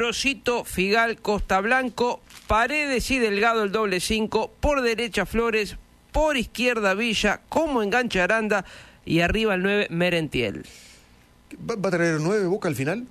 Rosito, Figal, Costa Blanco, Paredes y Delgado el doble 5, por derecha Flores, por izquierda Villa, como enganche Aranda y arriba el 9 Merentiel. ¿Va a traer 9 Boca al final?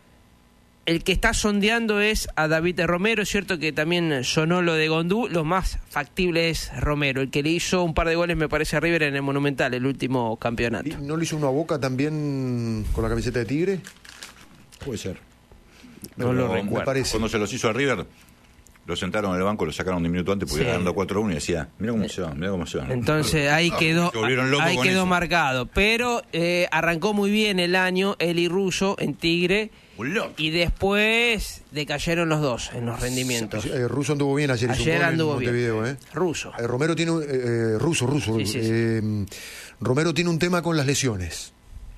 El que está sondeando es a David Romero. Es cierto que también sonó lo de Gondú. Lo más factible es Romero, el que le hizo un par de goles, me parece, a River en el Monumental, el último campeonato. ¿Y no le hizo uno a Boca también con la camiseta de Tigre? Puede ser. No lo recuerdo. Cuando se los hizo a River, lo sentaron en el banco, lo sacaron un minuto antes porque iba ganando 4-1 y decía, mira cómo se van. Entonces ahí quedó marcado. Pero arrancó muy bien el año Eli Russo en Tigre. Y después decayeron los dos en los rendimientos. Russo anduvo bien ayer. Ayer anduvo bien. Montevideo, Russo. Romero tiene Russo. Sí. Romero tiene un tema con las lesiones.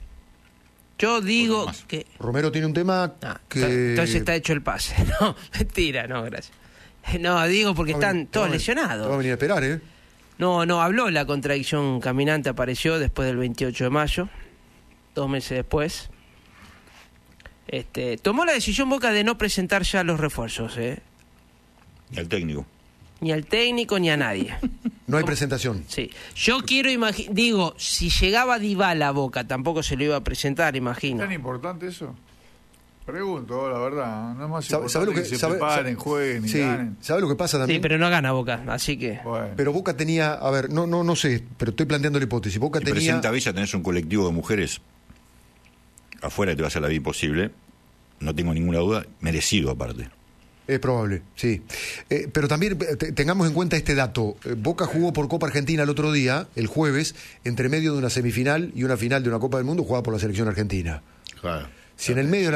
Yo digo que... Romero tiene un tema que... Entonces está hecho el pase. No, mentira, no, gracias. No, digo porque están todos lesionados. Va a venir a esperar, ¿eh? No, habló la contradicción caminante, apareció después del 28 de mayo, 2 meses después. Tomó la decisión Boca de no presentar ya los refuerzos, Ni al técnico. Ni al técnico ni a nadie. No hay presentación. Sí. Yo quiero digo, si llegaba Dybala a Boca, tampoco se lo iba a presentar, imagino. ¿Es tan importante eso? Pregunto, la verdad. No es más ¿Sabe importante que se preparen, jueguen y ganen. ¿Sabe lo que pasa también? Sí, pero no gana Boca, así que... Bueno. Pero Boca tenía, a ver, no sé, pero estoy planteando la hipótesis. Boca si tenía... presenta a Villa, tenés un colectivo de mujeres afuera, te va a hacer la vida imposible. No tengo ninguna duda, merecido aparte. Es probable, sí. Pero también tengamos en cuenta este dato. Boca jugó por Copa Argentina el otro día, el jueves, entre medio de una semifinal y una final de una Copa del Mundo jugada por la selección argentina. Claro. Si en el medio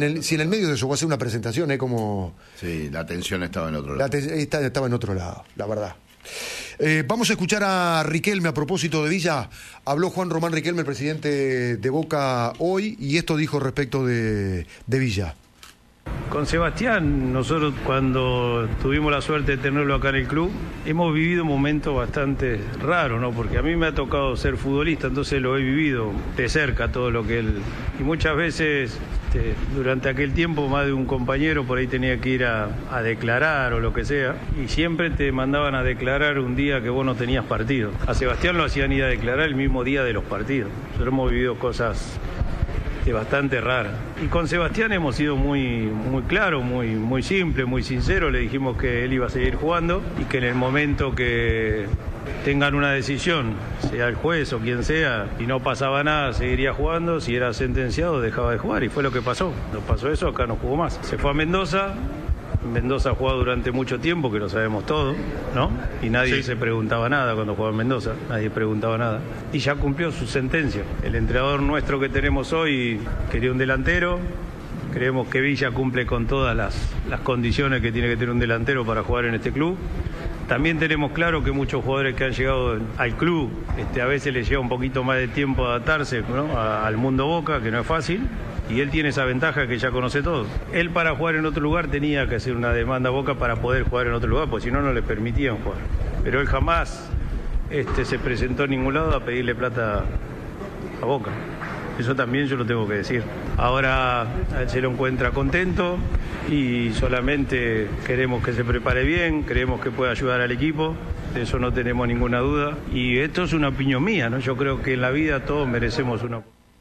de eso va a ser una presentación, es como... Sí, la atención estaba en otro lado. Estaba en otro lado, la verdad. Vamos a escuchar a Riquelme a propósito de Villa. Habló Juan Román Riquelme, el presidente de Boca, hoy, y esto dijo respecto de Villa. Con Sebastián, nosotros cuando tuvimos la suerte de tenerlo acá en el club, hemos vivido momentos bastante raros, ¿no? Porque a mí me ha tocado ser futbolista, entonces lo he vivido de cerca todo lo que él... Y muchas veces, durante aquel tiempo, más de un compañero por ahí tenía que ir a declarar o lo que sea, y siempre te mandaban a declarar un día que vos no tenías partido. A Sebastián lo hacían ir a declarar el mismo día de los partidos. Nosotros hemos vivido cosas... bastante rara. Y con Sebastián hemos sido muy claros, muy simple, muy sincero. Le dijimos que él iba a seguir jugando y que en el momento que tengan una decisión, sea el juez o quien sea, y no pasaba nada, seguiría jugando. Si era sentenciado, dejaba de jugar. Y fue lo que pasó. No pasó eso, acá no jugó más. Se fue a Mendoza. Mendoza ha jugado durante mucho tiempo, que lo sabemos todo, ¿no? Y nadie se preguntaba nada cuando jugaba en Mendoza, nadie preguntaba nada. Y ya cumplió su sentencia. El entrenador nuestro que tenemos hoy quería un delantero. Creemos que Villa cumple con todas las condiciones que tiene que tener un delantero para jugar en este club. También tenemos claro que muchos jugadores que han llegado al club, a veces les lleva un poquito más de tiempo adaptarse, ¿no? Al mundo Boca, que no es fácil. Y él tiene esa ventaja que ya conoce todo. Él para jugar en otro lugar tenía que hacer una demanda a Boca para poder jugar en otro lugar, porque si no, no le permitían jugar. Pero él jamás se presentó en ningún lado a pedirle plata a Boca. Eso también yo lo tengo que decir. Ahora él se lo encuentra contento y solamente queremos que se prepare bien, creemos que puede ayudar al equipo, de eso no tenemos ninguna duda. Y esto es una opinión mía, ¿no? Yo creo que en la vida todos merecemos una...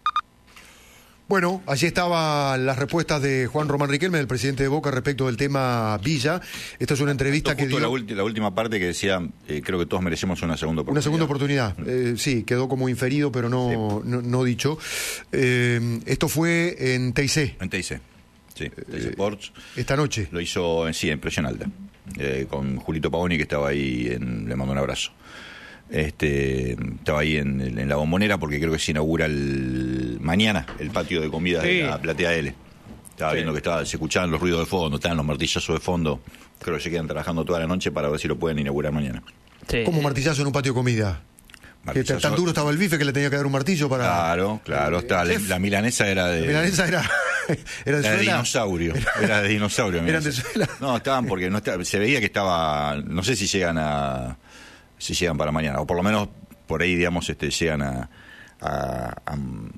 Bueno, allí estaban las respuestas de Juan Román Riquelme, el presidente de Boca, respecto del tema Villa. Esta es una entrevista que dio... La última parte que decía, creo que todos merecemos una segunda oportunidad. Una segunda oportunidad, sí, quedó como inferido, pero no dicho. Esto fue en TIC. En TIC, sí, TIC Sports. Esta noche. Lo hizo, sí, en Presión Alta, con Julito Pavoni, que estaba ahí, le mando un abrazo. Estaba ahí en la Bombonera porque creo que se inaugura mañana el patio de comida de la Platea L. Estaba viendo que se escuchaban los ruidos de fondo, estaban los martillazos de fondo. Creo que se quedan trabajando toda la noche para ver si lo pueden inaugurar mañana. Sí. ¿Cómo martillazo en un patio de comida? Que tan duro estaba el bife que le tenía que dar un martillo para... Claro, está. La milanesa era de... La milanesa era de dinosaurio. Era de dinosaurio. ¿Eran de suela? No, estaban porque se veía que estaba... No sé si llegan para mañana, o por lo menos por ahí, digamos, llegan a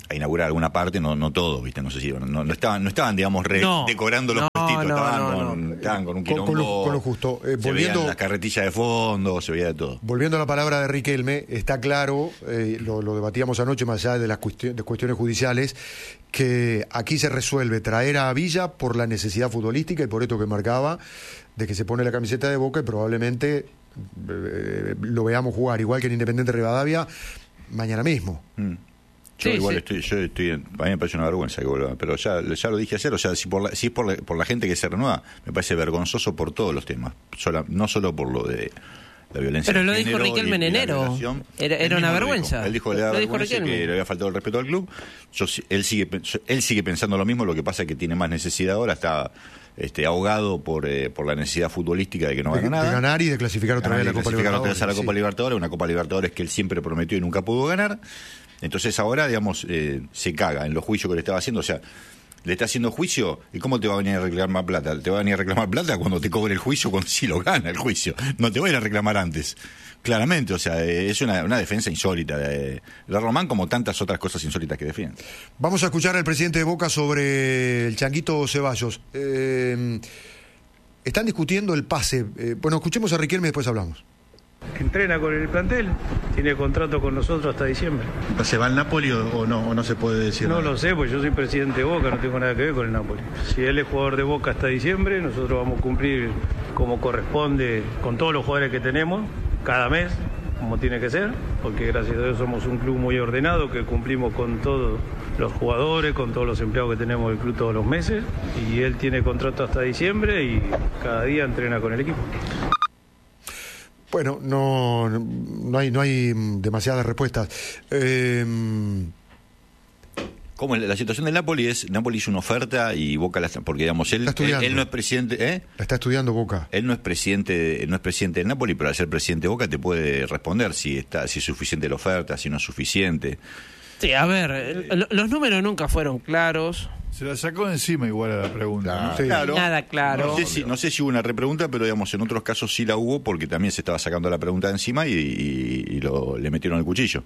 a inaugurar alguna parte, no todo, ¿viste? No sé si no estaban digamos, decorando los puestitos, estaban con un quilombo. Con lo justo. Se veían las carretillas de fondo, se veía de todo. Volviendo a la palabra de Riquelme, está claro, lo debatíamos anoche más allá de las cuestiones judiciales, que aquí se resuelve traer a Villa por la necesidad futbolística y por esto que marcaba, de que se pone la camiseta de Boca y probablemente lo veamos jugar, igual que en Independiente Rivadavia, mañana mismo. Yo estoy a mí me parece una vergüenza que vuelva, pero ya lo dije ayer, o sea, si es por la gente que se renueva, me parece vergonzoso por todos los temas, no solo por lo de la violencia. Pero lo dijo Riquelme en enero. Era una vergüenza. Él dijo que le daba vergüenza, que le había faltado el respeto al club. Él sigue pensando lo mismo, lo que pasa es que tiene más necesidad ahora, está ahogado por la necesidad futbolística de que no gana nada. De ganar y de clasificar otra vez a la Copa Libertadores. A la Copa Libertadores, una Copa Libertadores que él siempre prometió y nunca pudo ganar. Entonces ahora, digamos, se caga en los juicios que le estaba haciendo. O sea, le está haciendo juicio, ¿y cómo te va a venir a reclamar plata? Te va a venir a reclamar plata cuando te cobre el juicio, cuando sí lo gana el juicio. No te va a ir a reclamar antes. Claramente, o sea, es una defensa insólita de Román, como tantas otras cosas insólitas que defiende. Vamos a escuchar al presidente de Boca sobre el Changuito Ceballos. Están discutiendo el pase. Bueno, escuchemos a Riquelme y después hablamos. Entrena con el plantel, tiene contrato con nosotros hasta diciembre. ¿Se va al Napoli o no se puede decir No nada? lo sé, pues yo soy presidente de Boca, no tengo nada que ver con el Napoli. Si él es jugador de Boca hasta diciembre, nosotros vamos a cumplir como corresponde con todos los jugadores que tenemos, cada mes, como tiene que ser, porque gracias a Dios somos un club muy ordenado, que cumplimos con todos los jugadores, con todos los empleados que tenemos del club todos los meses, y él tiene contrato hasta diciembre y cada día entrena con el equipo. Bueno, no hay demasiadas respuestas. Como la situación del Napoli hizo una oferta y Boca porque digamos él no es presidente, La está estudiando Boca. Él no es presidente del Napoli, pero al ser presidente de Boca te puede responder si es suficiente la oferta, si no es suficiente. Sí, a ver, los números nunca fueron claros. Se la sacó de encima igual a la pregunta. ¿No? Sí. Claro. Nada claro. No sé si hubo una repregunta, pero digamos en otros casos sí la hubo, porque también se estaba sacando la pregunta de encima y le metieron el cuchillo.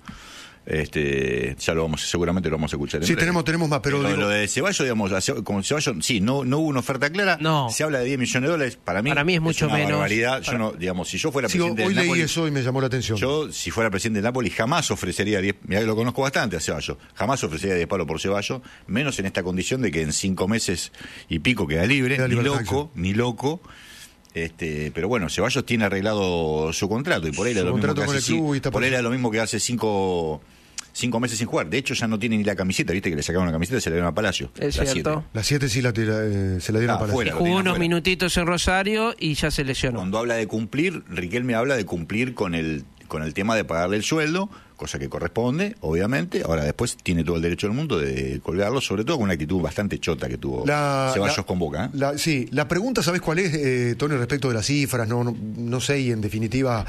Seguramente lo vamos a escuchar en breve. tenemos más, pero lo de Ceballos, digamos, como Ceballos, sí, no hubo una oferta clara. No. Se habla de 10 millones de dólares, para mí es mucho una menos. barbaridad. Yo no, digamos, si yo fuera presidente del Napoli, hoy leí eso y me llamó la atención. Yo, si fuera presidente del Napoli, jamás ofrecería 10, mirá que lo conozco bastante a Ceballos, jamás ofrecería 10 palos por Ceballos, menos en esta condición de que en 5 meses y pico queda libre, ni loco. Pero bueno, Ceballos tiene arreglado su contrato y por ahí era lo mismo que hace 5 meses sin jugar. De hecho, ya no tiene ni la camiseta. Viste que le sacaron la camiseta y se la dieron a Palacio. Es cierto. La 7 sí se la dieron a Palacio. Jugó unos minutitos en Rosario y ya se lesionó. Cuando habla de cumplir, Riquelme habla de cumplir con el tema de pagarle el sueldo, cosa que corresponde, obviamente. Ahora después tiene todo el derecho del mundo de colgarlo, sobre todo con una actitud bastante chota que tuvo Ceballos con Boca. Sí, la pregunta, ¿sabés cuál es, Tony, respecto de las cifras? No sé, y en definitiva,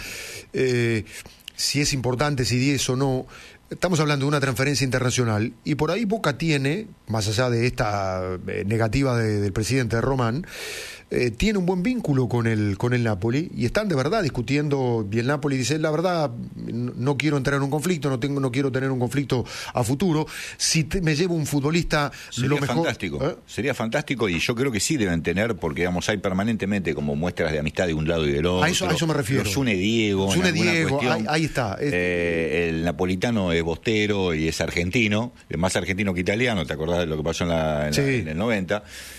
si es importante, si 10 o no. Estamos hablando de una transferencia internacional y por ahí Boca tiene, más allá de esta negativa del presidente de Román, tiene un buen vínculo con el Napoli y están de verdad discutiendo y el Napoli dice, la verdad, no quiero entrar en un conflicto, no quiero tener un conflicto a futuro. Si me llevo un futbolista, sería fantástico. Sería fantástico y yo creo que sí deben tener, porque digamos hay permanentemente como muestras de amistad de un lado y del otro. A eso me refiero. Los une Diego. Ahí está. El napolitano es bostero y es argentino, es más argentino que italiano, ¿te acordás de lo que pasó en el 90?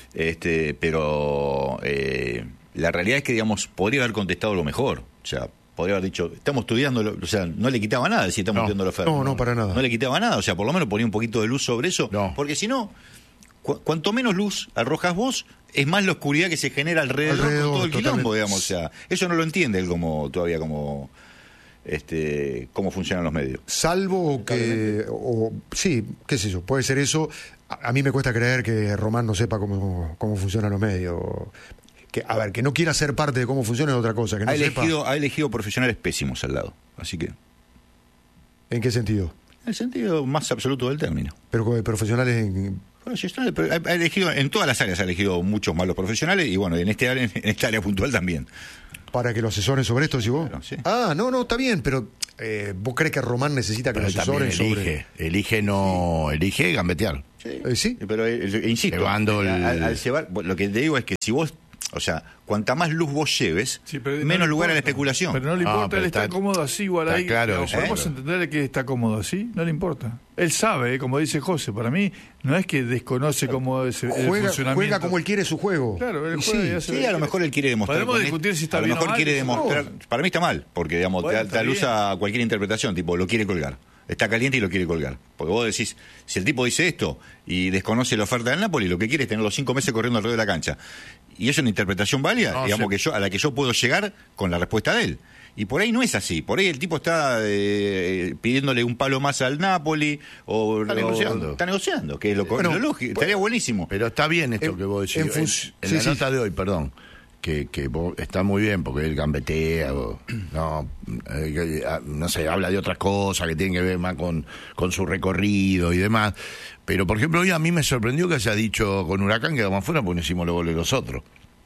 Pero la realidad es que, digamos, podría haber contestado lo mejor. O sea, podría haber dicho, estamos estudiando, o sea, no le quitaba nada si estamos estudiando la oferta. No, para nada. No le quitaba nada, o sea, por lo menos ponía un poquito de luz sobre eso, porque si no, cuanto menos luz arrojas vos, es más la oscuridad que se genera alrededor con todo el quilombo, digamos. O sea, eso no lo entiende él todavía como cómo funcionan los medios. Salvo que, sí, qué sé yo, puede ser eso. A mí me cuesta creer que Román no sepa cómo funcionan los medios. Que no quiera ser parte de cómo funciona es otra cosa. Que no ha elegido profesionales pésimos al lado, así que... ¿En qué sentido? En el sentido más absoluto del término. Pero profesionales ha elegido, en todas las áreas ha elegido muchos malos profesionales y bueno, en esta área puntual también. Para que lo asesoren sobre esto, si vos. Claro, sí. No, está bien, pero ¿vos crees que Román necesita que Pero lo asesoren sobre...? Elige gambetear. Sí. Pero insisto, Llevando al llevar, lo que te digo es que si vos, o sea, cuanta más luz vos lleves, Sí, pero menos no lugar a la importa. especulación. Pero no le importa, pero él está está- cómodo así, igual está ahí. claro, ¿Podemos sí. entender que está cómodo así? No le importa. Él sabe, como dice José, para mí no es que desconoce cómo es el funcionamiento. Juega como él quiere su juego. Claro, él Y juega y sí. hace- Sí, a lo mejor él quiere demostrar. Podemos con discutir esto- si está a lo bien o mejor mal, quiere eso. demostrar. Para mí está mal, porque digamos, Bueno, te está luz bien. a cualquier interpretación, tipo, lo quiere colgar. Está caliente y lo quiere colgar. Porque vos decís, si el tipo dice esto y desconoce la oferta del Napoli, lo que quiere es tener los 5 meses corriendo alrededor de la cancha. Y es una interpretación válida, No, digamos, sí. a la que yo puedo llegar con la respuesta de él. Y por ahí no es así. Por ahí el tipo está pidiéndole un palo más al Napoli o Está negociando. Está negociando, que es lo Bueno, lógico. Estaría buenísimo. Pero está bien esto En- que vos decís. en En, fun- en sí, la sí. nota de hoy, perdón, que vos, está muy bien porque él gambetea, no sé, habla de otras cosas que tienen que ver más con su recorrido y demás. Pero, por ejemplo, hoy a mí me sorprendió que haya dicho con Huracán que quedamos afuera porque no hicimos los goles los otros.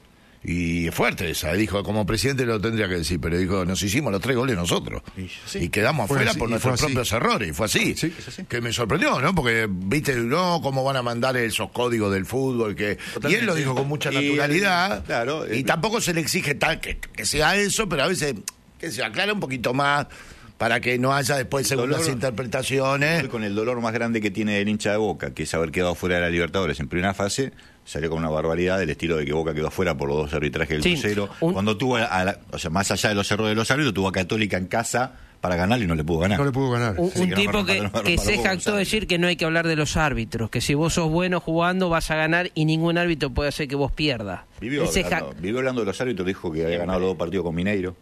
Y es fuerte esa, dijo, como presidente lo tendría que decir, pero dijo, nos hicimos los 3 goles nosotros. Y quedamos Fue afuera así, por y nuestros fue así. propios errores, y fue así. Sí, Que me sorprendió, ¿no? Porque, viste, no, cómo van a mandar esos códigos del fútbol, que y él lo dijo con mucha Y, naturalidad, claro, y tampoco se le exige tal que sea eso, pero a veces que se aclare un poquito más para que no haya después segundas dolor- interpretaciones. Hoy con el dolor más grande que tiene el hincha de Boca, que es haber quedado fuera de la Libertadores en primera fase, salió con una barbaridad del estilo de que Boca quedó fuera por los 2 arbitrajes del Sí, Crucero. un- Cuando tuvo, o sea, más allá de los errores de los árbitros, tuvo a Católica en casa para ganar y no le pudo ganar. No le pudo ganar. Un, Sí, un que no tipo me rompa, que, no me que rompa se los jactó huevos, de decir que no hay que hablar de los árbitros, que si vos sos bueno jugando vas a ganar y ningún árbitro puede hacer que vos pierdas. Vivió Ese hablando de los árbitros, dijo que había ganado los 2 partidos con Mineiro.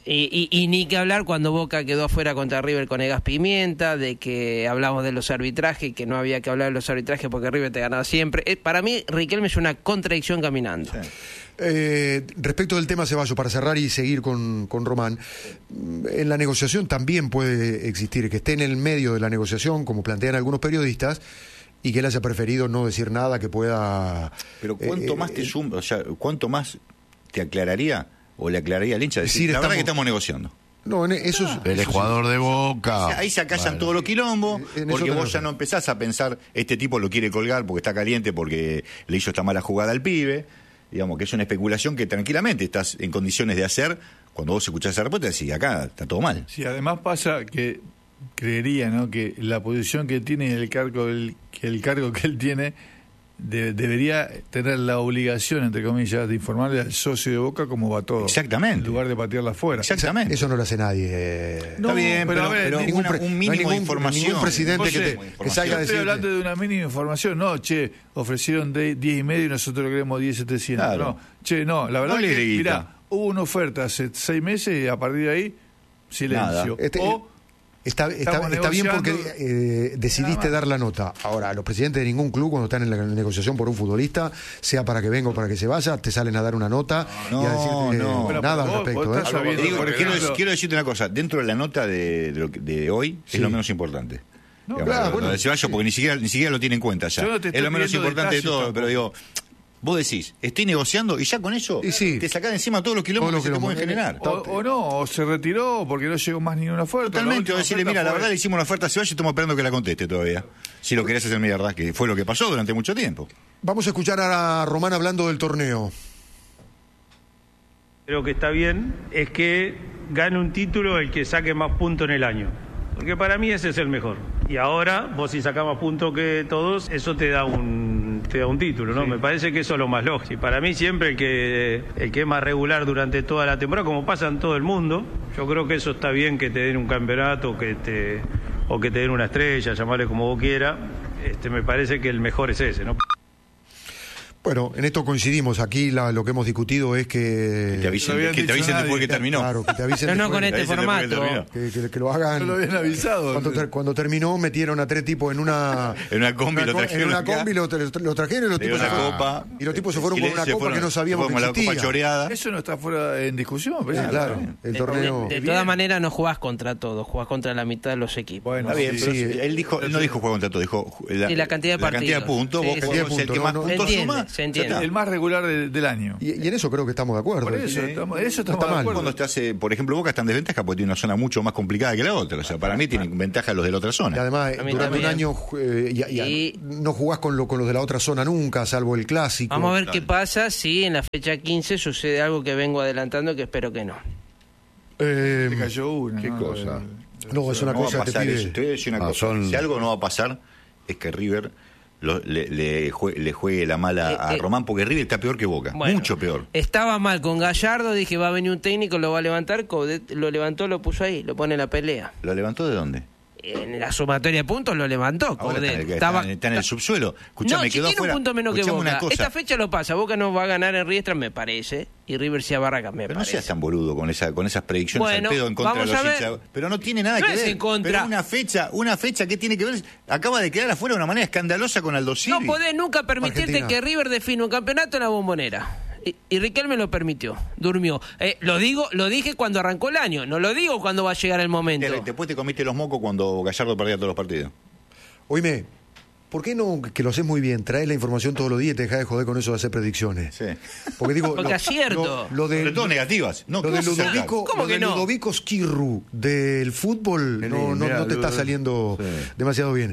y ni que hablar cuando Boca quedó afuera contra River con Egas Pimienta, de que hablamos de los arbitrajes, que no había que hablar de los arbitrajes porque River te ganaba siempre. Para mí, Riquelme es una contradicción caminando. Sí. Respecto del tema Ceballos, para cerrar y seguir con Román, en la negociación también puede existir que esté en el medio de la negociación, como plantean algunos periodistas, y que él haya preferido no decir nada que pueda... Pero ¿cuánto más te suma, o sea, cuánto más te aclararía o le aclararía al hincha? Decir, Decir, la verdad estamos- que estamos negociando. No, eso es... Él es eso sí. jugador de Boca. O sea, ahí se acallan Bueno. todos los quilombos, En eso porque tenés vos ya razón. no empezás a pensar, este tipo lo quiere colgar porque está caliente, porque le hizo esta mala jugada al pibe. Digamos que es una especulación que tranquilamente estás en condiciones de hacer. Cuando vos escuchás esa respuesta, decís, acá está todo mal. Sí, además pasa que creería, ¿no?, que la posición que tiene y el cargo que él tiene debería tener la obligación, entre comillas, de informarle al socio de Boca cómo va todo. Exactamente. En lugar de patearla afuera. Exactamente. Eso no lo hace nadie. Está bien, pero a ver, pero ningún pre- un no hay mínimo de ningún- información. ningún presidente José, que salga a Estoy decir... hablando de una mínima información. No, che, ofrecieron 10,5 y nosotros queremos 10,700. Claro. No, che, no, la verdad No le que, guita. mirá, hubo una oferta hace 6 meses y a partir de ahí, silencio. Nada. Está bien porque decidiste Nada más. dar la nota. Ahora, los presidentes de ningún club, cuando están en la negociación por un futbolista, sea para que venga o para que se vaya, te salen a dar una nota y a decirte no. Bueno, nada al pero respecto. vos estás ¿eh? sabiendo, Digo, por ejemplo- quiero decirte una cosa, dentro de la nota de hoy Sí. es lo menos importante. No, Digamos, claro, lo bueno, de Ceballos, sí. porque ni siquiera lo tiene en cuenta ya. Yo no te Es estoy lo menos pidiendo importante de detalles todo, tampoco. pero digo, vos decís, estoy negociando y ya con eso Y sí. te sacás de encima todos los quilombos Todos que los se te pueden quilombos. generar. O no, o se retiró porque no llegó más ninguna oferta. Totalmente, o La última decirle, oferta mira, la fue- verdad le hicimos una oferta a Ceballos y estamos esperando que la conteste todavía. Si lo querés hacer mierda, que fue lo que pasó durante mucho tiempo. Vamos a escuchar a Román hablando del torneo. Creo que está bien es que gane un título el que saque más puntos en el año. Porque para mí ese es el mejor. Y ahora, vos si sacás más puntos que todos, eso te da un título, ¿no? Me parece que eso es lo más lógico. Y para mí siempre el que es más regular durante toda la temporada, como pasa en todo el mundo, yo creo que eso está bien, que te den un campeonato, o que te den una estrella, llamarle como vos quieras. Me parece que el mejor es ese, ¿no? Bueno, en esto coincidimos. Aquí lo que hemos discutido es Que te que... avisen, No habían que te dicho avisen nadie. después que terminó. Claro, que te avisen No, no después, con este Avisen después que formato. terminó. que lo hagan. No lo habían avisado. Cuando terminó, metieron a 3 tipos en una... En una combi lo trajeron En una acá. combi lo trajeron y los Le dio tipos se una fueron. copa. Y los tipos se fueron con una Se copa fueron- que no sabíamos se que fueron con la copa existía. choreada. Eso no está fuera en discusión. pero Sí, eso claro. está bien. El torneo... De todas maneras no jugás contra todos, jugás contra la mitad de los equipos. Bueno, Está bien, sí, pero sí. él no dijo juego contra todo, dijo Y la cantidad de partidos. puntos, Sí, vos sí. sos el que más No, puntos Entiende. suma se entiende. El más regular del año. Y en eso creo que estamos de acuerdo. Por eso, estamos de acuerdo. Cuando estás, por ejemplo, Boca está en desventaja porque tiene una zona mucho más complicada que la otra. O sea, para mí tienen ventaja los de la otra Y zona. además, durante también. un año no jugás con los de la otra zona nunca, salvo el clásico. Vamos a ver qué pasa si en la fecha 15 sucede algo que vengo adelantando, que espero que no. Te cayó una. ¿Qué ¿no? cosa? No, es una No va a cosa que pasar pide. eso. Te voy a decir una No, cosa. son- Si algo no va a pasar es que River le juegue la mala a Román, porque River está peor que Boca. Bueno, mucho peor. Estaba mal con Gallardo, dije va a venir un técnico, lo va a levantar, Coudet lo levantó, lo puso ahí, lo pone en la pelea. ¿Lo levantó de dónde? En la sumatoria de puntos lo levantó, Ahora Coudet. está en el subsuelo. Escuchame, no, si quedó tiene afuera. un punto menos que Escuchame Boca. una cosa. Esta fecha lo pasa, Boca no va a ganar en Riestra, me parece, y River sí a Barracas, me Pero no parece. seas tan boludo con esas predicciones Bueno, al pedo en contra de vamos los a ver. hinchas. Pero no tiene nada No que es ver. en contra. Pero una fecha, ¿qué tiene que ver? Acaba de quedar afuera de una manera escandalosa con Aldo Civi. No podés nunca permitirte Argentina. que River defina un campeonato en la Bombonera. Y Riquelme lo permitió, durmió. Lo dije cuando arrancó el año, no lo digo cuando va a llegar el momento. Después te comiste los mocos cuando Gallardo perdía todos los partidos. Oíme, ¿por qué no, que lo haces muy bien, traes la información todos los días y te dejás de joder con eso de hacer predicciones? Sí. Porque digo, Porque acierto. lo de, Sobre todo negativas. No, lo ¿qué de vas a sacar? Ludovico, ¿Cómo lo que de no? Ludovico Skirru del fútbol no te está saliendo demasiado bien.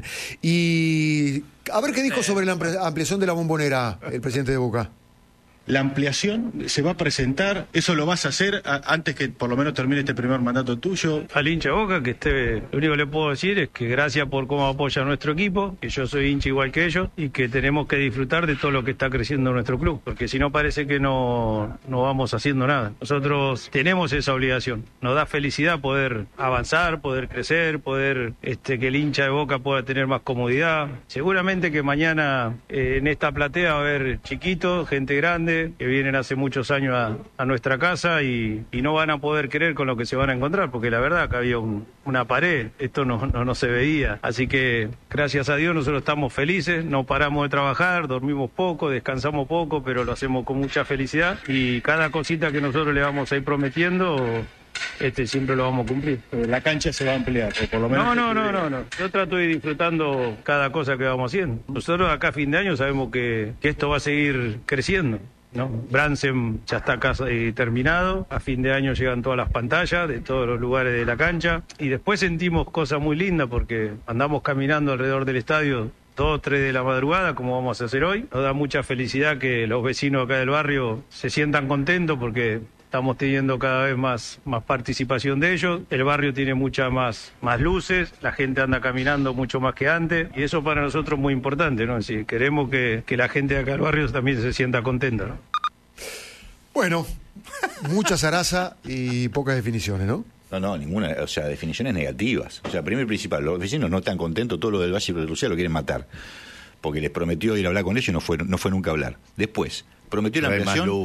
Y a ver qué dijo sobre la ampliación de la Bombonera el presidente de Boca. La ampliación se va a presentar, eso lo vas a hacer antes que por lo menos termine este primer mandato tuyo. Al hincha de Boca, que lo único que le puedo decir es que gracias por cómo apoya a nuestro equipo, que yo soy hincha igual que ellos y que tenemos que disfrutar de todo lo que está creciendo nuestro club, porque si no parece que no vamos haciendo nada. Nosotros tenemos esa obligación, nos da felicidad poder avanzar, poder crecer, poder que el hincha de Boca pueda tener más comodidad. Seguramente que mañana en esta platea va a haber chiquitos, gente grande, que vienen hace muchos años a nuestra casa y no van a poder creer con lo que se van a encontrar, porque la verdad que había una pared, esto no se veía. Así que gracias a Dios nosotros estamos felices, no paramos de trabajar, dormimos poco, descansamos poco, pero lo hacemos con mucha felicidad y cada cosita que nosotros le vamos a ir prometiendo siempre lo vamos a cumplir. La cancha se va a ampliar, o por lo menos... No. Yo trato de ir disfrutando cada cosa que vamos haciendo. Nosotros acá a fin de año sabemos que esto va a seguir creciendo, ¿no? Bransen ya está casi terminado, a fin de año llegan todas las pantallas de todos los lugares de la cancha y después sentimos cosas muy lindas porque andamos caminando alrededor del estadio 2, 3 de la madrugada, como vamos a hacer hoy. Nos da mucha felicidad que los vecinos acá del barrio se sientan contentos porque estamos teniendo cada vez más participación de ellos. El barrio tiene muchas más luces, la gente anda caminando mucho más que antes y eso para nosotros es muy importante, ¿no? Es decir, queremos que la gente de acá del barrio también se sienta contenta, ¿no? Bueno, mucha zaraza y pocas definiciones, ¿no? No, ninguna, o sea, definiciones negativas. O sea, primero y principal, los vecinos no están contentos, todo lo del Valle de Lucía lo quieren matar, porque les prometió ir a hablar con ellos y no fue nunca a hablar. Después, prometió la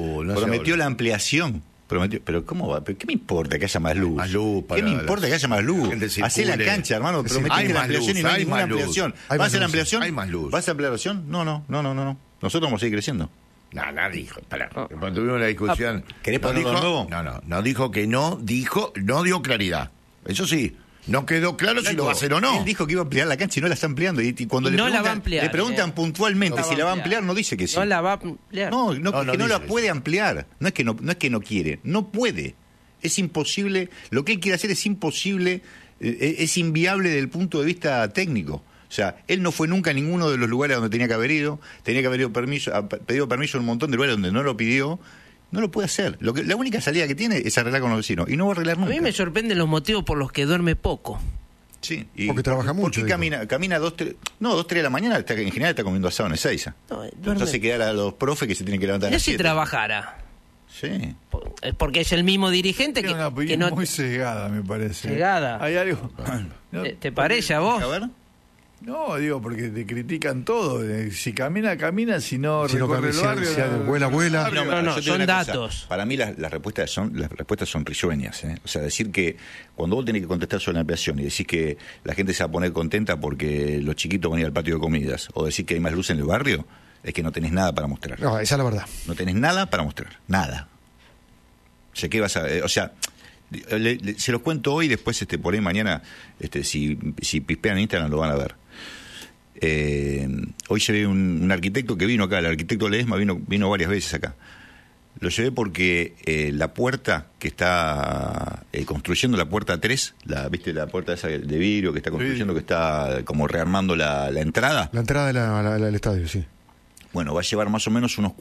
ampliación, pero ¿cómo va? ¿Qué me importa que haya más luz? ¿Qué me importa que haya más luz? Hacé la cancha, hermano, prometiste la ampliación y no hay ninguna ampliación. ¿Vas a hacer la ampliación? Hay más luz. ¿Vas a ampliación? No. Nosotros vamos a seguir creciendo. No dijo. Espera, cuando tuvimos la discusión. ¿Querés no ponerlo de nuevo? No dijo que no dio claridad. Eso sí, no quedó claro si lo va a hacer o no. Él dijo que iba a ampliar la cancha y no la está ampliando. Y cuando No la va a ampliar, le preguntan puntualmente si la va a ampliar, no dice que sí. No la va a ampliar. No, que no la dice puede ampliar. No es que no quiere, no puede. Es imposible. Lo que él quiere hacer es imposible, es inviable desde el punto de vista técnico. O sea, él no fue nunca a ninguno de los lugares donde tenía que haber ido pedido permiso en un montón de lugares donde no lo pidió. No lo puede hacer. La única salida que tiene es arreglar con los vecinos. Y no va a arreglar A nunca. mí me sorprenden los motivos por los que duerme poco. Sí, Porque trabaja mucho, Porque dijo. camina 2, 3 de la mañana, en general está comiendo asado en Ezeiza. No, duerme. Entonces queda a los profes que se tienen que levantar a Mirá las si 7. trabajara. Sí. Porque es el mismo dirigente Tiene una que opinión no... muy cegada, me parece. Cegada. Hay algo. No, ¿Te parece a vos? A ver. no, digo, porque te critican todo. Si camina, si no Si no recorre el camina, barrio. si vuela, vuela. No, yo te digo son una cosa. datos. Para mí las respuestas son risueñas. O sea, decir que cuando vos tenés que contestar sobre la ampliación y decís que la gente se va a poner contenta porque los chiquitos van a ir al patio de comidas, o decir que hay más luz en el barrio, es que no tenés nada para mostrar. No, esa es la verdad. No tenés nada para mostrar. Nada. O sea, ¿qué vas a...? O sea, se los cuento hoy, después por ahí mañana, si pispean en Instagram lo van a ver. Hoy llevé un arquitecto que vino acá, el arquitecto Ledesma vino varias veces acá. Lo llevé porque la puerta que está construyendo, la puerta 3, ¿viste la puerta esa de vidrio que está construyendo, que está como rearmando la entrada? La entrada del estadio, sí. Bueno, va a llevar más o menos unos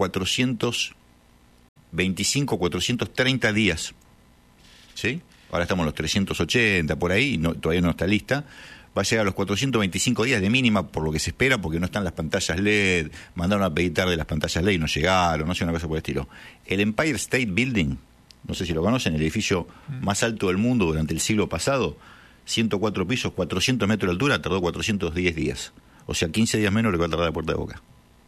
425, 430 días. ¿Sí? Ahora estamos en los 380, por ahí, todavía no está lista. Va a llegar a los 425 días de mínima, por lo que se espera, porque no están las pantallas LED, mandaron a pedir tarde las pantallas LED y no llegaron, no sé, una cosa por el estilo. El Empire State Building, no sé si lo conocen, el edificio más alto del mundo durante el siglo pasado, 104 pisos, 400 metros de altura, tardó 410 días. O sea, 15 días menos de lo que va a tardar la Puerta de Boca.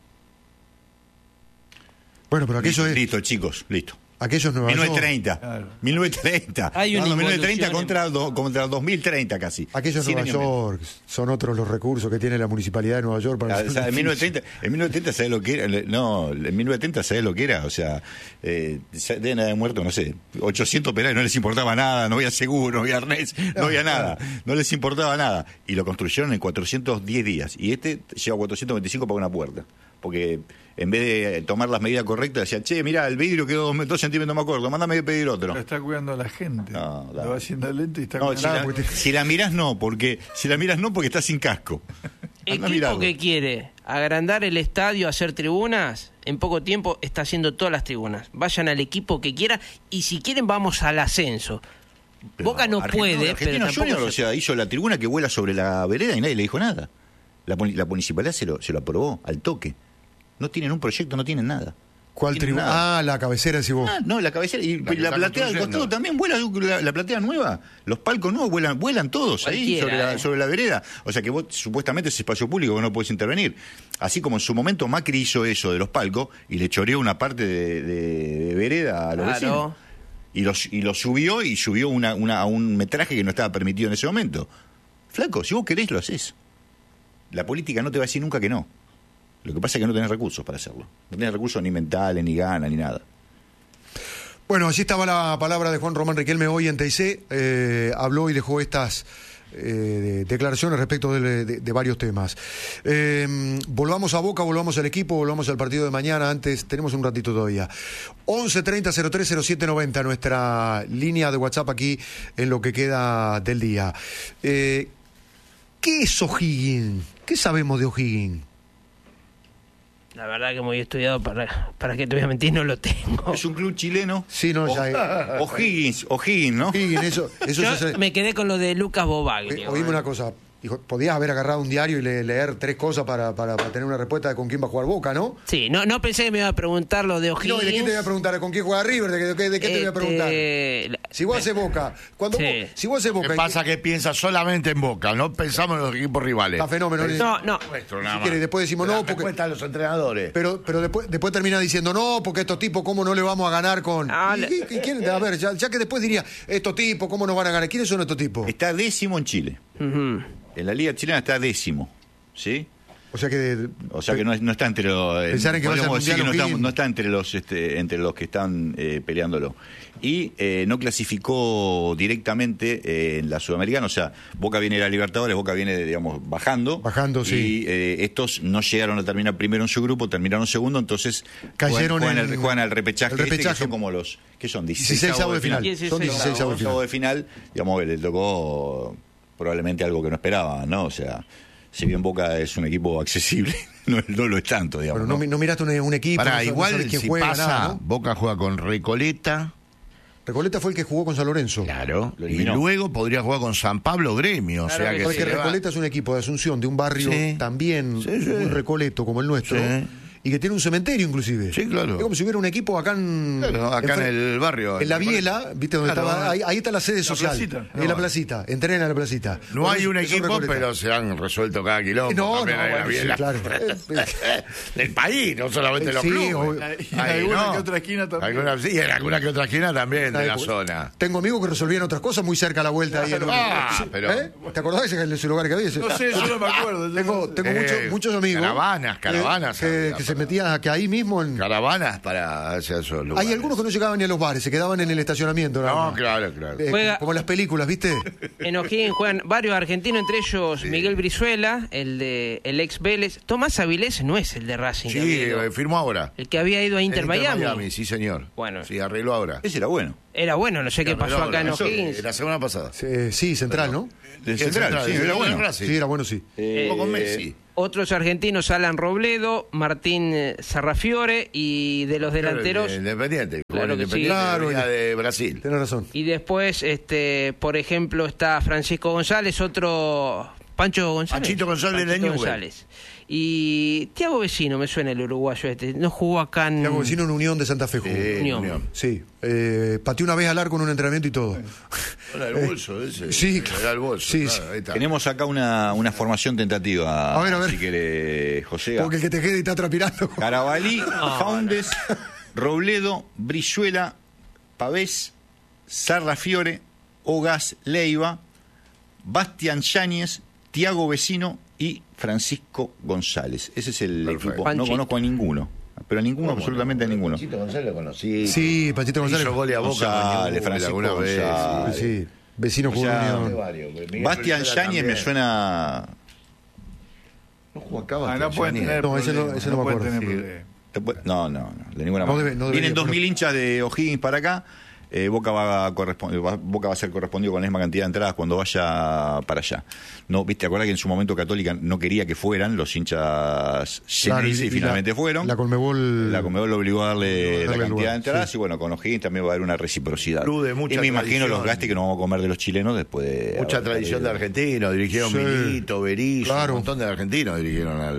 Bueno, pero aquello es... Listo, chicos, listo. Aquello es Nueva 1930. Claro. 1930. Hay una 1930 involución contra 2030 casi. Aquello es 100 Nueva años menos. York. Son otros los recursos que tiene la Municipalidad de Nueva York para... O sea, en 1930 ¿sabés lo que era? No, en 1930 ¿sabés lo que era? O sea, deben haber muerto, no sé, 800 operarios, no les importaba nada, no había seguro, no había arnés, no había nada, no les importaba nada. Y lo construyeron en 410 días. Y lleva 425 para una puerta. Porque en vez de tomar las medidas correctas, decía, che, mirá, el vidrio quedó 2 centímetros más corto, mándame a pedir otro. Lo está cuidando a la gente. No, lo va haciendo lento y está No, cuidando. si la mirás no, porque está sin casco. Anda a Equipo mirarlo. que quiere agrandar el estadio, hacer tribunas, en poco tiempo está haciendo todas las tribunas. Vayan al equipo que quiera y si quieren vamos al ascenso. Pero Boca no puede, Argentino pero tampoco Junior, o sea, hizo la tribuna que vuela sobre la vereda y nadie le dijo nada. La municipalidad se lo aprobó al toque. No tienen un proyecto, no tienen nada. ¿Cuál tribuna? tribuna? La cabecera, decís vos. No, la cabecera y la platea del costado también vuela, la platea nueva. Los palcos nuevos vuelan todos ahí sobre la vereda. O sea que vos supuestamente es espacio público que no podés intervenir. Así como en su momento Macri hizo eso de los palcos y le choreó una parte de vereda a los vecinos. Y lo subió a un metraje que no estaba permitido en ese momento. Flaco, si vos querés lo hacés. La política no te va a decir nunca que no. Lo que pasa es que no tenés recursos para hacerlo. No tenés recursos ni mentales, ni ganas, ni nada. Bueno, allí estaba la palabra de Juan Román Riquelme hoy en TIC. Habló y dejó estas declaraciones respecto de varios temas. Volvamos a Boca, volvamos al equipo, volvamos al partido de mañana. Antes, tenemos un ratito todavía. 1130-030790, nuestra línea de WhatsApp aquí en lo que queda del día. ¿Qué es O'Higgins? ¿Qué sabemos de O'Higgins? La verdad que muy estudiado, para que te voy a mentir, no lo tengo. Es un club chileno. Sí, no, ya... O'Higgins, ¿no? O'Higgins, eso Yo se hace... me quedé con lo de Lucas Bobaglia. Oíme una cosa, dijo, podías haber agarrado un diario y leer 3 cosas para tener una respuesta de con quién va a jugar Boca, ¿no? Sí, no pensé que me iba a preguntar lo de O'Higgins. No, ¿y de quién te voy a preguntar? ¿Con quién juega River? ¿De qué te voy a preguntar? Si vos haces Boca, si vos haces Boca... ¿Qué pasa? Que piensa solamente en Boca, no pensamos en los equipos rivales. Está fenómeno. No. Si quieres, después decimos no, porque... Cuentan los entrenadores. Pero después termina diciendo no, porque estos tipos, ¿cómo no le vamos a ganar con...? ¿Quién? A ver, ya que después diría, estos tipos, ¿cómo nos van a ganar? ¿Quiénes son estos tipos? Está 10º en Chile. En la Liga Chilena está 10º, ¿sí? O sea que no está entre los... Pensar en que vaya al decir que Mundial no está entre los que están peleándolo. Y no clasificó directamente en la Sudamericana, o sea, Boca viene de la Libertadores, Boca viene, digamos, bajando. Sí. Y estos no llegaron a terminar primero en su grupo, terminaron segundo, entonces juegan al repechaje. Que son como los... ¿Qué son? 16 avos de final. Son 16 avos de final. Digamos, le tocó probablemente algo que no esperaban, ¿no? O sea... Si bien Boca es un equipo accesible, no lo es tanto, digamos. Bueno, no miraste un equipo. Igual si juega, pasa, nada, ¿no? Boca juega con Recoleta. Recoleta fue el que jugó con San Lorenzo. Claro. Y luego podría jugar con San Pablo Gremio. Claro, o sea porque Recoleta es un equipo de Asunción, de un barrio también muy recoleto como el nuestro. Sí. Y que tiene un cementerio inclusive. Sí, claro. Es como si hubiera un equipo acá en el barrio. En la Biela, ¿viste dónde estaba? Ahí está la sede social. En la placita. Entrena en la placita. No hay un equipo, pero se han resuelto cada kilómetro. Sí, claro. Del país, no solamente los clubes. Y en alguna que otra esquina también. Y en alguna que otra esquina también de la zona. Tengo amigos que resolvían otras cosas muy cerca a la vuelta. Ahí ¿te acordás de ese lugar que había? No sé, yo no me acuerdo. Tengo muchos amigos. Caravanas. Que se se metía que ahí mismo en... Caravanas para hacia esos lugares. Hay algunos que no llegaban ni a los bares, se quedaban en el estacionamiento. No, claro. Juega- Como en las películas, ¿viste? En O'Higgins juegan varios argentinos, entre ellos Miguel Brizuela, el ex Vélez. Tomás Avilés no es el de Racing. Sí, firmó ahora. El que había ido a Inter Miami. Sí, señor. Bueno. Sí, arregló ahora. Ese era bueno. Era bueno, no sé qué pasó acá en Eso, O'Higgins. la semana pasada. Sí, Central, ¿no? De Central, sí, era bueno. Sí, era bueno, sí. Un poco con Messi. Otros argentinos, Alan Robledo, Martín Sarrafiore, y de los delanteros... Independiente. Claro que sí. Independiente Claro, venía de Brasil. Tenés razón. Y después, por ejemplo, está Francisco González, otro... Pancho González. Panchito González de Panchito Newell's. González. Y Tiago Vecino, me suena el uruguayo este. No jugó acá en... Tiago Vecino en Unión de Santa Fe jugó. Unión. Sí. Pateó una vez al arco en un entrenamiento y todo. Era el bolso ese. Sí, Era el bolso. sí, claro, ahí está. Tenemos acá una formación tentativa. A ver. Si quiere, José. Porque el que te quede y está transpirando. Carabalí, Faundes, Robledo, Brizuela, Pavés, Sarrafiore, Ogas, Leiva, Bastián Yáñez, Tiago Vecino y Francisco González. Ese es el Perfecto. equipo. Panchito. No conozco a ninguno. Pero a ninguno, absolutamente a ninguno. Panchito González lo conocí. Sí, Panchito González. Hizo goles a Boca. González, con Francisco alguna vez. González. Sí, Vecino jugó en sea, Unión. Bastián Brizuela Yáñez me también. suena. No jugó acá No Bastián pueden Yáñez. tener No, ese no- problemas, ese no me pueden acuerdo. tener problemas. No, de ninguna No manera. debe- no debería, Vienen 2.000 pero- hinchas de O'Higgins para acá. Boca va a ser correspondido con la misma cantidad de entradas cuando vaya para allá. No, viste, acuerdas que en su momento Católica no quería que fueran los hinchas Claro, y finalmente fueron. La Conmebol. La Conmebol lo obligó a darle la lugar, cantidad de entradas sí. y bueno, con O'Higgins también va a haber una reciprocidad. Club de mucha y me imagino tradición. los gastos que nos vamos a comer de los chilenos después de... Mucha haber tradición de perdido. argentinos. Dirigieron Sí. Milito, Berizzo. Claro. Un montón de argentinos dirigieron al.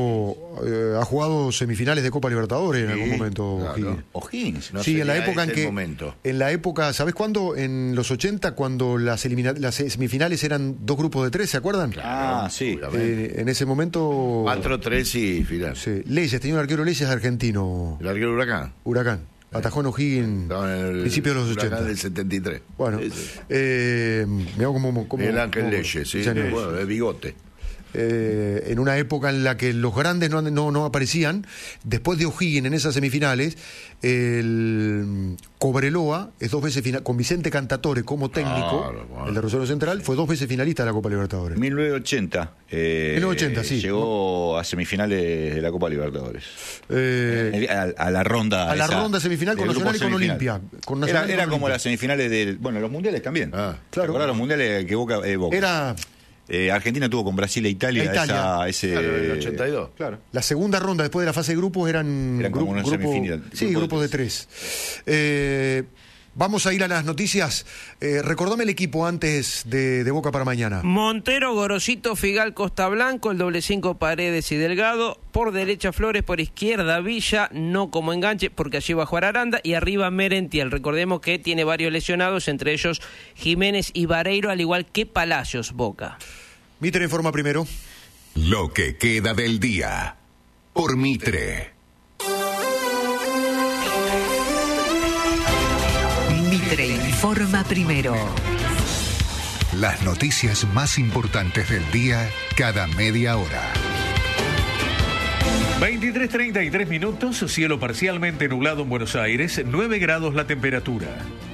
Ha jugado semifinales de Copa Libertadores en Sí, algún momento. claro. O'Higgins. O'Higgins. No Sí, en la sería época en este el que. momento. En la época, ¿sabés cuándo? En los 80, cuando las semifinales eran 2 grupos de 3, ¿se acuerdan? Ah, sí. En ese momento. 4-3 y final. Sí. Leyes, tenía un arquero Leyes argentino. El arquero Huracán. Huracán. Atajó en O'Higgins. Estaba en el Principio de los Huracán 80. del 73. Bueno, Sí, sí. mirá cómo El Ángel cómo- Leyes, sí. años. Bueno, de bigote. En una época en la que los grandes no aparecían, después de O'Higgins en esas semifinales, el Cobreloa es 2 veces final, con Vicente Cantatore como técnico, Claro. el de Rosario Central, fue 2 veces finalista de la Copa Libertadores. 1980. 1980, sí. Llegó a semifinales de la Copa Libertadores. Eh, A la ronda. a la ronda semifinal con del grupo Nacional y con semifinal. Olimpia. Con Nacional y Era con como Olimpia. las semifinales del. Bueno, los mundiales también. Ah, claro. ¿Te acordás los mundiales que Boca? Era Argentina tuvo con Brasil e Italia. Ese, Claro, en el 82. Claro. la segunda ronda después de la fase de grupos eran Eran como una semifinal. Sí, Grupo de grupos de 3. Vamos a ir a las noticias. Recordame el equipo antes de Boca para mañana. Montero, Gorosito, Figal, Costa Blanco, el doble 5 Paredes y Delgado, por derecha Flores, por izquierda Villa, no como enganche porque allí va a jugar Aranda, y arriba Merentiel. Recordemos que tiene varios lesionados, entre ellos Jiménez y Vareiro, al igual que Palacios. Boca. Mitre informa primero. Lo que queda del día. Por Mitre. Mitre informa primero. Las noticias más importantes del día cada media hora. 23:33 minutos, cielo parcialmente nublado en Buenos Aires, 9 grados la temperatura.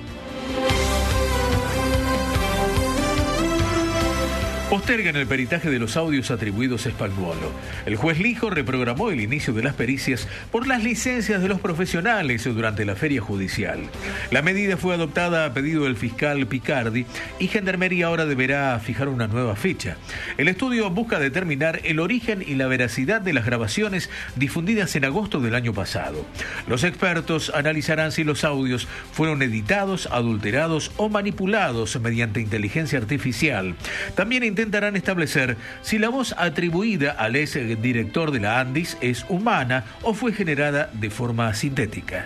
Postergan el peritaje de los audios atribuidos a Spagnuolo. El juez Lijo reprogramó el inicio de las pericias por las licencias de los profesionales durante la feria judicial. La medida fue adoptada a pedido del fiscal Picardi y Gendarmería ahora deberá fijar una nueva fecha. El estudio busca determinar el origen y la veracidad de las grabaciones difundidas en agosto del año pasado. Los expertos analizarán si los audios fueron editados, adulterados o manipulados mediante inteligencia artificial. También intentarán establecer si la voz atribuida al ex director de la Andis es humana o fue generada de forma sintética.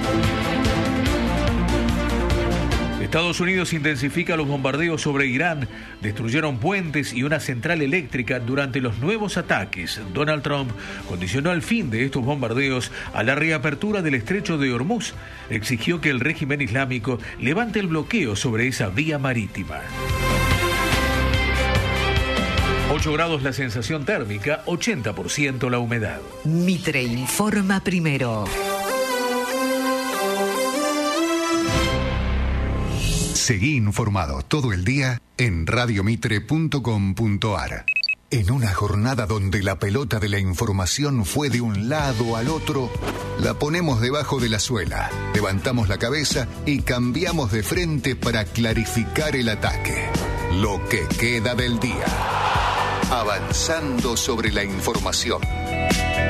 Estados Unidos intensifica los bombardeos sobre Irán. Destruyeron puentes y una central eléctrica durante los nuevos ataques. Donald Trump condicionó el fin de estos bombardeos a la reapertura del estrecho de Hormuz. Exigió que el régimen islámico levante el bloqueo sobre esa vía marítima. 8 grados la sensación térmica, 80% la humedad. Mitre informa primero. Seguí informado todo el día en radiomitre.com.ar. En una jornada donde la pelota de la información fue de un lado al otro, la ponemos debajo de la suela, levantamos la cabeza y cambiamos de frente para clarificar el ataque. Lo que queda del día. Avanzando sobre la información.